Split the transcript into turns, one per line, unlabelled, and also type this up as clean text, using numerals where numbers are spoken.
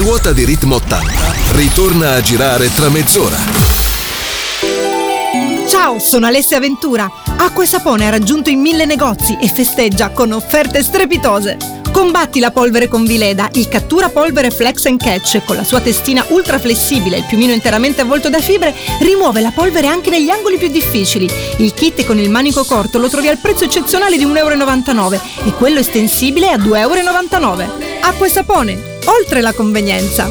ruota di Ritmo 80 ritorna a girare tra mezz'ora.
Ciao, sono Alessia Ventura. Acqua e Sapone ha raggiunto i 1000 negozi e festeggia con offerte strepitose. Combatti la polvere con Vileda, il cattura polvere Flex and Catch con la sua testina ultra flessibile e il piumino interamente avvolto da fibre rimuove la polvere anche negli angoli più difficili. Il kit con il manico corto lo trovi al prezzo eccezionale di €1,99 e quello estensibile a €2,99. Acqua e Sapone, oltre la convenienza.